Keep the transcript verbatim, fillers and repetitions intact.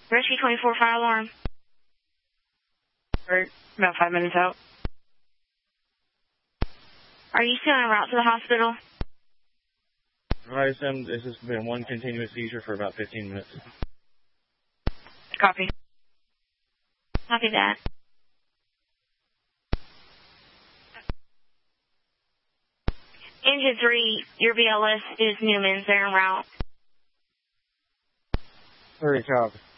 Rescue twenty-four, fire alarm. Right, about five minutes out. Are you still en route to the hospital? Advise them this has been one continuous seizure for about fifteen minutes. Copy. Copy that. Engine three, your B L S is Newman's. They're en route. Hurry, copy.